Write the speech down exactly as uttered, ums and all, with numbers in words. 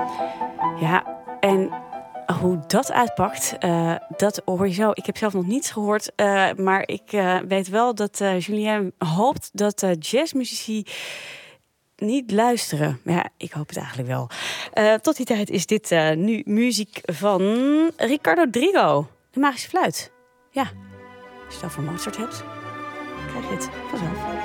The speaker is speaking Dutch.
Ja, en hoe dat uitpakt, uh, dat hoor je zo. Ik heb zelf nog niets gehoord, uh, maar ik uh, weet wel dat uh, Julien hoopt dat uh, jazzmuzici niet luisteren. Maar ja, ik hoop het eigenlijk wel. Uh, tot die tijd is dit uh, nu muziek van Ricardo Drigo, de magische fluit. Ja, als je het over Mozart hebt, krijg je het vanzelf.